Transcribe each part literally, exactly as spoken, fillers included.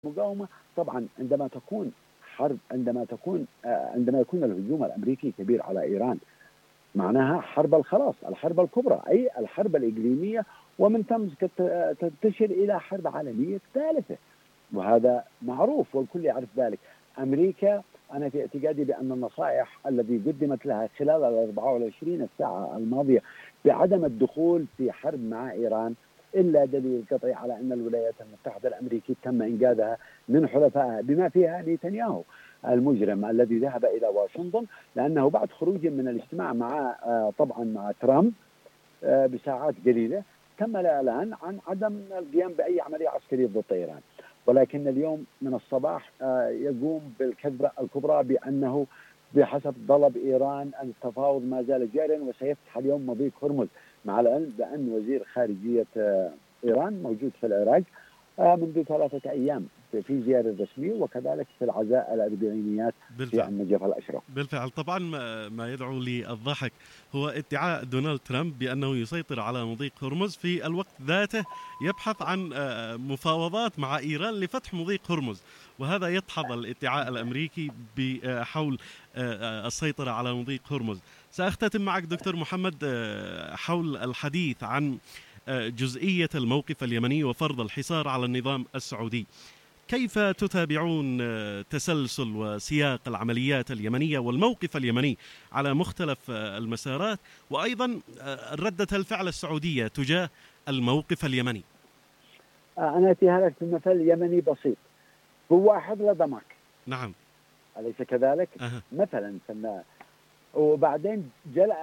المقاومة طبعا عندما تكون حرب عندما تكون عندما يكون الهجوم الأمريكي كبير على إيران، معناها حرب الخلاص، الحرب الكبرى، أي الحرب الإقليمية، ومن ثم تنتشر إلى حرب عالمية ثالثة، وهذا معروف والكل يعرف ذلك. أمريكا أنا في اعتقادي بأن النصائح التي قدمت لها خلال ال أربعة والعشرين ساعة الماضية بعدم الدخول في حرب مع إيران إلا دليل قطعي على أن الولايات المتحدة الأمريكية تم إنقاذها من حلفائها بما فيها نتنياهو المجرم الذي ذهب إلى واشنطن، لأنه بعد خروجه من الاجتماع مع طبعا مع ترامب بساعات قليلة تم الإعلان عن عدم القيام بأي عملية عسكرية ضد إيران. ولكن اليوم من الصباح يقوم بالكذبة الكبرى بأنه بحسب طلب إيران التفاوض ما زال جاريا وسيفتح اليوم مضيق هرمز، مع العلم بأن وزير خارجية إيران موجود في العراق منذ ثلاثة أيام في زيارة رسمية، وكذلك في العزاء الأربعينيات في النجف الأشرف. بالفعل طبعا ما يدعو للضحك هو ادعاء دونالد ترامب بأنه يسيطر على مضيق هرمز، في الوقت ذاته يبحث عن مفاوضات مع إيران لفتح مضيق هرمز، وهذا يدحض الادعاء الأمريكي بحول السيطرة على مضيق هرمز. سأختتم معك دكتور محمد حول الحديث عن جزئية الموقف اليمني وفرض الحصار على النظام السعودي. كيف تتابعون تسلسل وسياق العمليات اليمنية والموقف اليمني على مختلف المسارات، وأيضا ردة الفعل السعودية تجاه الموقف اليمني؟ أنا في هذا المثل يمني بسيط، هو واحد لضمك. نعم، أليس كذلك؟ أه. مثلا فما وبعدين جل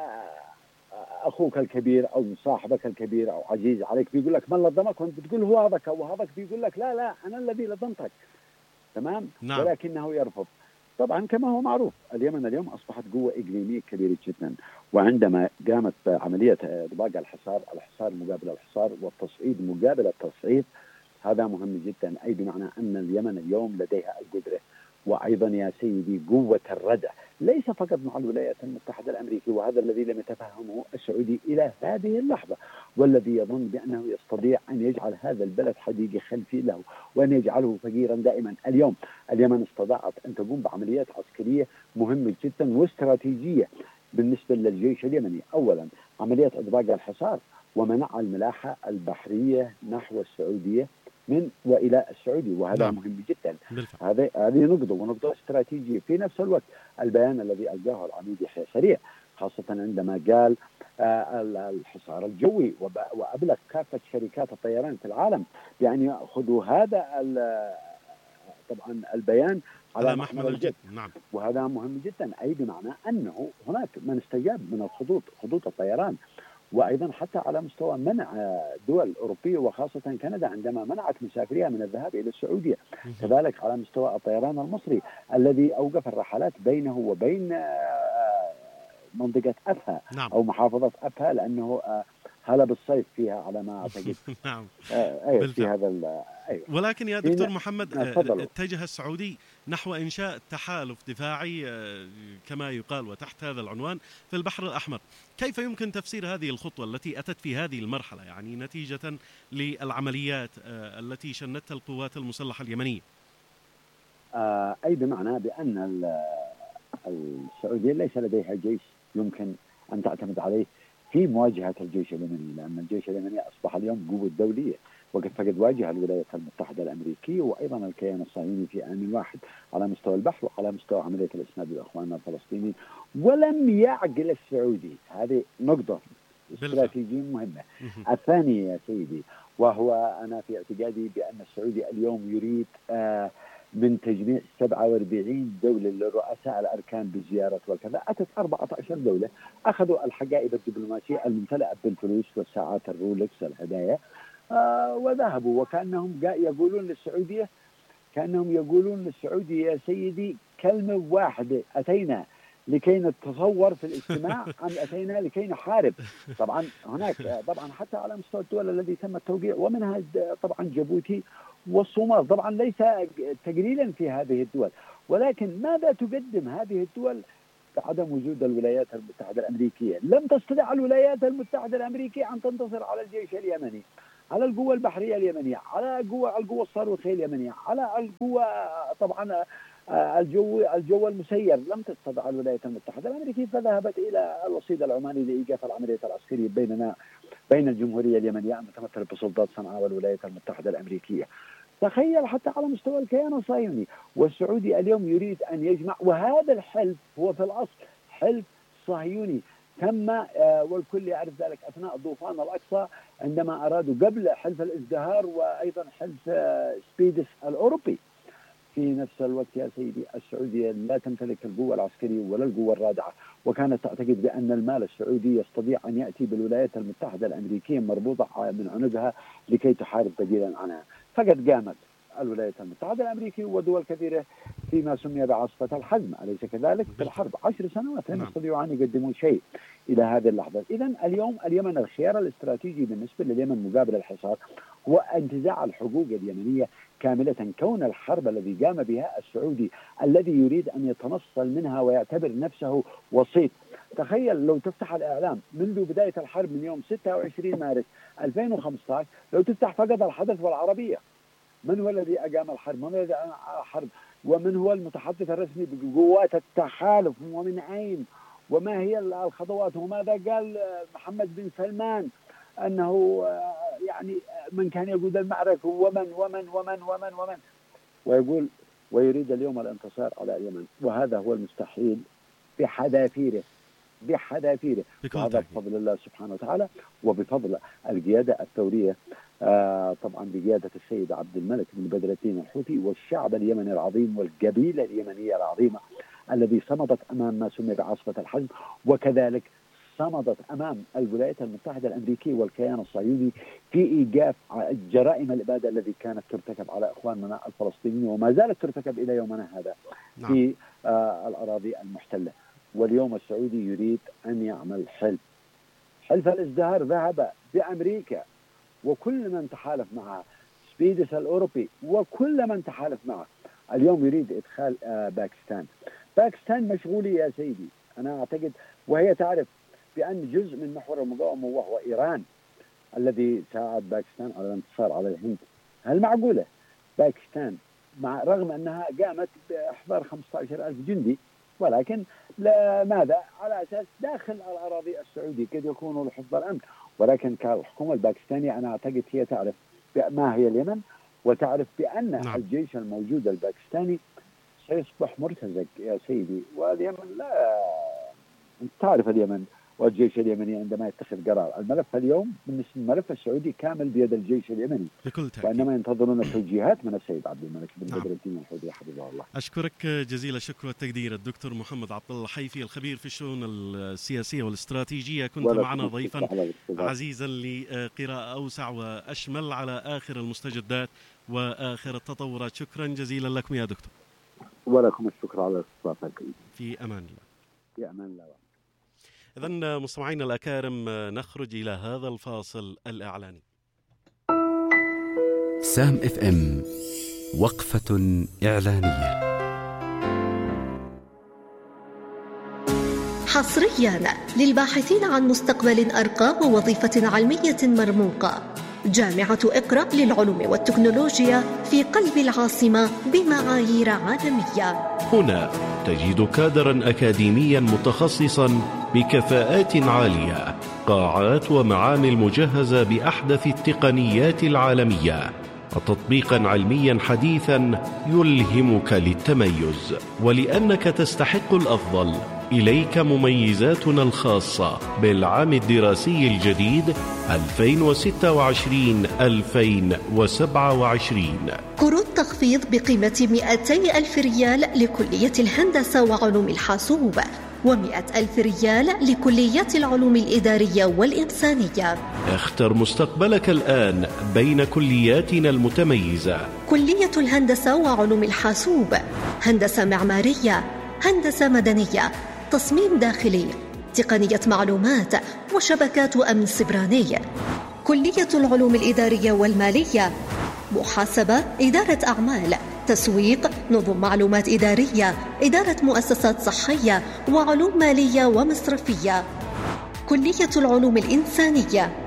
أخوك الكبير أو صاحبك الكبير أو عزيز عليك بيقول لك من لضمك، وأنت بتقول هو هذاك، وهذاك بيقول لك لا لا أنا الذي لضمتك، تمام؟ نعم. ولكنه يرفض. طبعا كما هو معروف اليمن اليوم أصبحت قوة إقليمية كبيرة جدا، وعندما قامت عملية إطباق الحصار، الحصار مقابل الحصار والتصعيد مقابل التصعيد، هذا مهم جدا، أي بمعنى أن اليمن اليوم لديها القدرة وأيضا يا سيدي قوة الردع، ليس فقط مع الولايات المتحدة الأمريكية، وهذا الذي لم يتفهمه السعودي إلى هذه اللحظة، والذي يظن بأنه يستطيع أن يجعل هذا البلد حديقة خلفي له وأن يجعله فقيرا دائما. اليوم اليمن استطاعت أن تقوم بعمليات عسكرية مهمة جدا واستراتيجية بالنسبة للجيش اليمني. أولا عملية إطباق الحصار ومنع الملاحة البحرية نحو السعودية من وإلى السعودي، وهذا نعم. مهم جدا. هذه هذه نقطة ونقطة استراتيجية. في نفس الوقت البيان الذي ألقاه العميد يحيى سريع خاصة عندما قال آه الحصار الجوي وأبلغ كافة شركات الطيران في العالم بأن يأخذوا هذا طبعا البيان على محمل الجد. نعم. وهذا مهم جدا، أي بمعنى أنه هناك من استجاب من الخطوط خطوط الطيران، وأيضا حتى على مستوى منع دول أوروبية وخاصة كندا عندما منعت مسافريها من الذهاب إلى السعودية، كذلك على مستوى الطيران المصري الذي أوقف الرحلات بينه وبين منطقة أفها نعم. أو محافظة أفها لأنه هلا بالصيف فيها على ما أعتقد. نعم. أيوة في هذا أيوة. ولكن يا دكتور محمد اتجه السعودي نحو إنشاء تحالف دفاعي كما يقال وتحت هذا العنوان في البحر الأحمر. كيف يمكن تفسير هذه الخطوة التي أتت في هذه المرحلة، يعني نتيجة للعمليات التي شنتها القوات المسلحة اليمنية؟ أي بمعنى بأن السعودية ليس لديها جيش يمكن أن تعتمد عليه في مواجهة الجيش اليمني، لأن الجيش اليمني أصبح اليوم قوة دولية، وقد فقد واجه الولايات المتحدة الأمريكية وأيضا الكيان الصهيوني في آن واحد على مستوى البحر وعلى مستوى عملية الإسناد لإخواننا الفلسطينيين، ولم يعقل السعودي. هذه نقطة استراتيجية مهمة. الثاني يا سيدي وهو أنا في اعتقادي بأن السعودي اليوم يريد آه من تجميع سبعة وأربعين دولة للرؤساء الأركان بالزيارة وكذا، أتت أربعة عشر دولة أخذوا الحقائب الدبلوماسية الممتلئة بالفلوس والساعات الرولكس الهدايا آه وذهبوا، وكأنهم يقولون للسعودية كأنهم يقولون للسعودية يا سيدي كلمة واحدة: أتينا لكي نتصور في الاجتماع أم أتينا لكي نحارب؟ طبعا هناك طبعا حتى على مستوى الدول التي تم التوقيع ومنها طبعا جيبوتي والصومال، طبعا ليس تقليلا في هذه الدول، ولكن ماذا تقدم هذه الدول بعدم وجود الولايات المتحدة الأمريكية؟ لم تستطع الولايات المتحدة الأمريكية أن تنتصر على الجيش اليمني، على القوة البحرية اليمنية، على القوة القوة الصاروخية اليمنية، على القوة طبعا الجو الجو المسير. لم تستطع الولايات المتحدة الأمريكية فذهبت إلى الوسيط العماني لإيقاف العملية العسكرية بيننا بين الجمهورية اليمنية المتمثلة بسلطات صنعاء والولايات المتحدة الأمريكية. تخيل حتى على مستوى الكيان الصهيوني، والسعودي اليوم يريد أن يجمع، وهذا الحلف هو في الأصل حلف صهيوني تم والكل يعرف ذلك أثناء طوفان الأقصى عندما أرادوا قبل حلف الازدهار وأيضا حلف سبيدس الأوروبي. في نفس الوقت يا سيدي السعودية لا تمتلك القوة العسكرية ولا القوة الرادعة، وكانت تعتقد بأن المال السعودي يستطيع أن يأتي بالولايات المتحدة الأمريكية مربوطة من عنقها لكي تحارب بديلا عنها. فقد قامت الولايات المتحدة الأمريكية ودول كثيرة فيما سمي بعاصفة الحزم، أليس كذلك؟ في الحرب عشر سنوات لم يستطيعوا أن يقدموا شيء إلى هذه اللحظة. إذن اليوم اليمن الخيار الاستراتيجي بالنسبة لليمن مقابل الحصار هو انتزاع الحقوق اليمنية كاملة، كون الحرب الذي قام بها السعودي الذي يريد أن يتنصل منها ويعتبر نفسه وسيط. تخيل لو تفتح الإعلام منذ بداية الحرب من يوم ستة وعشرين مارس ألفين وخمسة عشر، لو تفتح فقط الحدث والعربية، من هو الذي أقام الحرب؟ من هو الذي أقام الحرب؟ ومن هو المتحدث الرسمي بقوات التحالف؟ ومن أين؟ وما هي الخطوات؟ وماذا قال محمد بن سلمان أنه يعني من كان يقود المعركة ومن ومن ومن ومن ومن ويقول ويريد اليوم الانتصار على اليمن، وهذا هو المستحيل بحذافيره بحذافيره. هذا بفضل الله سبحانه وتعالى وبفضل القيادة الثورية آه طبعا بقيادة السيد عبد الملك بن بدر الدين الحوثي والشعب اليمني العظيم والقبيلة اليمنية العظيمة الذي صمدت أمام ما سمي بعاصفة الحزم، وكذلك صمدت أمام الولايات المتحدة الأمريكية والكيان الصهيوني في إيقاف جرائم الإبادة الذي كانت ترتكب على إخواننا الفلسطينيين وما زالت ترتكب إلى يومنا هذا نعم. في آه الأراضي المحتلة. واليوم السعودي يريد أن يعمل حلف حلف الازدهار، ذهب بأمريكا وكل من تحالف معه، سبيدس الأوروبي وكل من تحالف معه. اليوم يريد إدخال آه باكستان. باكستان مشغولة يا سيدي، أنا أعتقد، وهي تعرف بأن جزء من محور المقاومة وهو إيران الذي ساعد باكستان على الانتصار على الهند. هل معقولة باكستان مع رغم أنها قامت بإحضار خمسة عشر ألف جندي، ولكن ماذا؟ على أساس داخل الأراضي السعودية قد يكونوا لحفظ الأمن، ولكن كالحكومة الباكستانية أنا أعتقد هي تعرف ما هي اليمن، وتعرف بأن نعم. الجيش الموجود الباكستاني سيصبح مرتزق يا سيدي. واليمن لا، أنت تعرف اليمن والجيش اليمني عندما يتخذ قرار، الملف اليوم بالنسبة للملف السعودي كامل بيد الجيش اليمني، وإنما ينتظرون التوجيهات من السيد عبد الملك بن بدر الدين الحوثي حفظه الله. أشكرك جزيل الشكر والتقدير الدكتور محمد عبد الله الحيفي الخبير في الشؤون السياسية والاستراتيجية، كنت معنا ضيفا عزيزا لقراءة أوسع وأشمل على آخر المستجدات وآخر التطورات. شكرا جزيلا لكم يا دكتور. ولكم الشكر على استضافتكم. في أمان الله. في أمان الله. إذن مستمعينا الأكارم نخرج إلى هذا الفاصل الإعلاني. سام اف ام وقفة إعلانية. حصريا للباحثين عن مستقبل أرقى ووظيفة علمية مرموقة، جامعة إقرأ للعلوم والتكنولوجيا في قلب العاصمة بمعايير عالمية. هنا تجد كادرا أكاديميا متخصصا بكفاءات عالية، قاعات ومعامل مجهزة بأحدث التقنيات العالمية، وتطبيقا علميا حديثا يلهمك للتميز. ولأنك تستحق الأفضل، إليك مميزاتنا الخاصة بالعام الدراسي الجديد ألفين وستة وعشرين ألفين وسبعة وعشرين. قروض تخفيض بقيمة مئتي ألف ريال لكلية الهندسة وعلوم الحاسوب، ومئة ألف ريال لكليات العلوم الإدارية والإنسانية. اختر مستقبلك الآن بين كلياتنا المتميزة: كلية الهندسة وعلوم الحاسوب، هندسة معمارية، هندسة مدنية، تصميم داخلي، تقنية معلومات وشبكات أمن سبراني. كلية العلوم الإدارية والمالية، محاسبة، إدارة أعمال، تسويق، نظم معلومات إدارية، إدارة مؤسسات صحية، وعلوم مالية ومصرفية. كلية العلوم الإنسانية،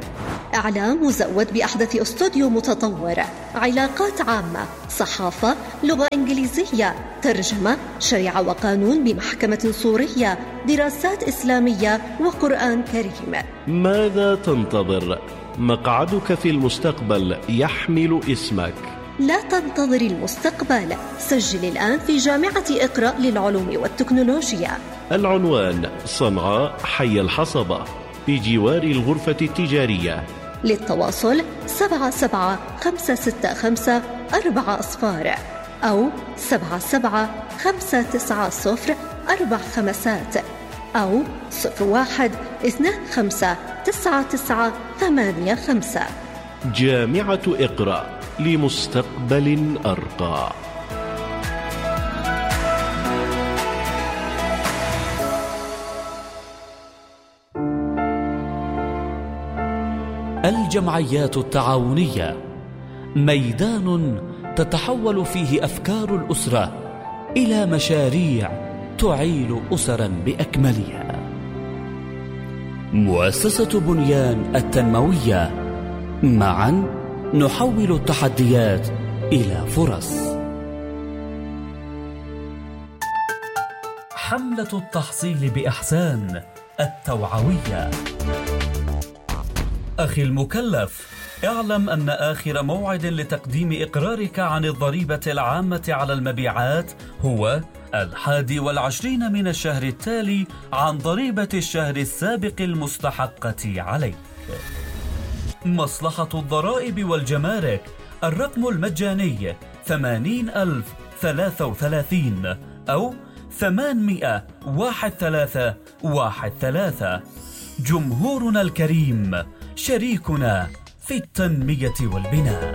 إعلام مزود بأحدث استوديو متطور، علاقات عامة، صحافة، لغة إنجليزية، ترجمة، شريعة وقانون بمحكمة سورية، دراسات إسلامية وقرآن كريم. ماذا تنتظر؟ مقعدك في المستقبل يحمل اسمك. لا تنتظر المستقبل، سجل الآن في جامعة اقرأ للعلوم والتكنولوجيا. العنوان صنعاء حي الحصبة بجوار الغرفة التجارية. للتواصل سبعة سبعة خمسة ستة خمسة أربعة أصفار أو سبعة سبعة خمسة تسعة صفر أربع خمسات أو صفر واحد اثنان خمسة تسعة تسعة ثمانية خمسة. جامعة اقرأ لمستقبل أرقى. الجمعيات التعاونية ميدان تتحول فيه أفكار الأسرة إلى مشاريع تعيل أسرا بأكملها. مؤسسة بنيان التنموية، معا نحول التحديات إلى فرص. حملة التحصيل بإحسان التوعوية. أخي المكلف، اعلم أن آخر موعد لتقديم إقرارك عن الضريبة العامة على المبيعات هو الحادي والعشرين من الشهر التالي عن ضريبة الشهر السابق المستحقة عليك. مصلحة الضرائب والجمارك، الرقم المجاني ثمانين ألف ثلاثة وثلاثين أو ثمانمائة واحد ثلاثة واحد ثلاثة. جمهورنا الكريم شريكنا في التنمية والبناء.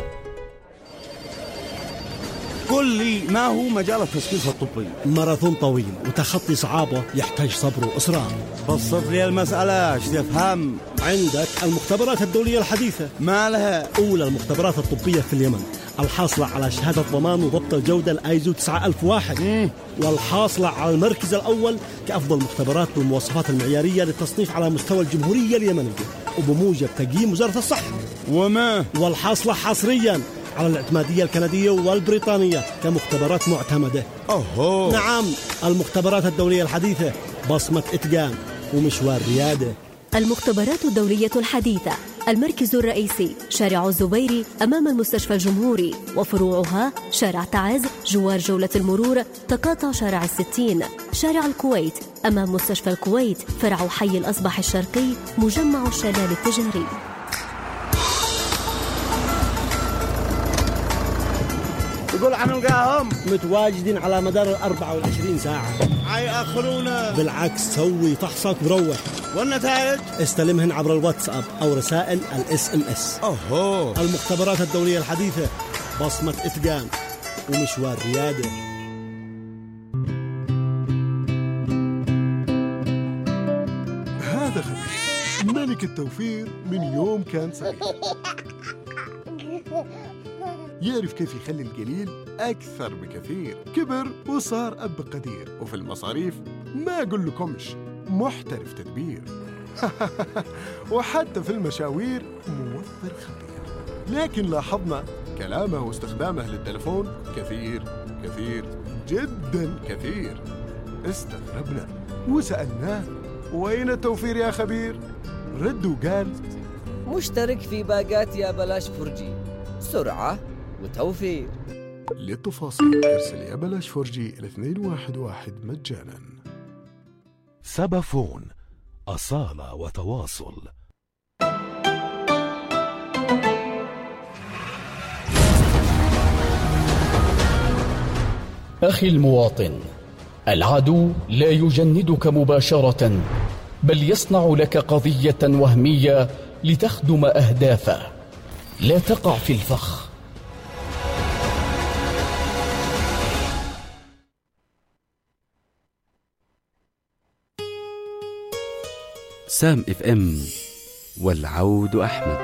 قل لي، ما هو مجال التشخيص الطبي؟ ماراثون طويل وتخطي صعابة يحتاج صبر وإصرار. بسط لي المسألة، ايش تفهم؟ عندك المختبرات الدولية الحديثة. ما لها؟ أولى المختبرات الطبية في اليمن، الحاصلة على شهادة ضمان وضبط الجودة الآيزو تسعة ألف وواحد، مم. والحاصلة على المركز الأول كأفضل مختبرات بالمواصفات المعيارية للتصنيف على مستوى الجمهورية اليمنية وبموجب تقييم وزارة الصحة. وما والحاصلة حصريا على الاعتمادية الكندية والبريطانية كمختبرات معتمدة. أوه. نعم، المختبرات الدولية الحديثة، بصمة إتقان ومشوار ريادة. المختبرات الدولية الحديثة، المركز الرئيسي شارع الزبيري أمام المستشفى الجمهوري، وفروعها شارع تعز جوار جولة المرور، تقاطع شارع الستين، شارع الكويت أمام مستشفى الكويت، فرع حي الأصبح الشرقي، مجمع الشلال التجاري. يقول عن نلقاهم متواجدين على مدار الأربعة والعشرين ساعة. عي آخرونا. بالعكس، سوي فحصك وروح. والنتائج استلمهن عبر الواتساب أو رسائل الاس ام اس. أوه. المختبرات الدولية الحديثة، بصمة إتقان ومشوار ريادة. هذا خبير ملك التوفير من يوم كان صغير، يعرف كيف يخلي القليل أكثر بكثير. كبر وصار أب قدير، وفي المصاريف ما أقول لكمش محترف تدبير. وحتى في المشاوير موفر خبير. لكن لاحظنا كلامه واستخدامه للتلفون كثير كثير جدا كثير. استغربنا وسألناه وين التوفير يا خبير؟ رد وقال مشترك في باقات يا بلاش فرجي، سرعة وتوفير. للتفاصيل ارسل يا بلاش فرجي إلى اثنين واحد واحد مجانا. سبافون، أصالة وتواصل. أخي المواطن، العدو لا يجندك مباشرة، بل يصنع لك قضية وهمية لتخدم أهدافه. لا تقع في الفخ. سام اف ام، والعود أحمد.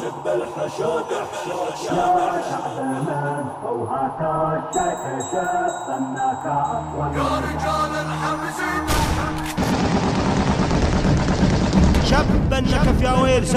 صادق بالحشود حشود يا شعب من وهات الشيك شف انك اصلا يا رجال الحمزين شب النكف يا ويل